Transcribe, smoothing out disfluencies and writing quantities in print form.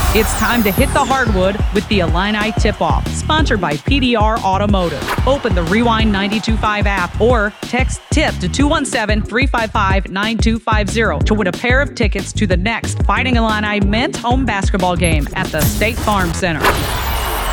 It's time to hit the hardwood with the Illini Tip-Off, sponsored by PDR Automotive. Open the Rewind 92.5 app or text TIP to 217-355-9250 to win a pair of tickets to the next Fighting Illini men's home basketball game at the State Farm Center.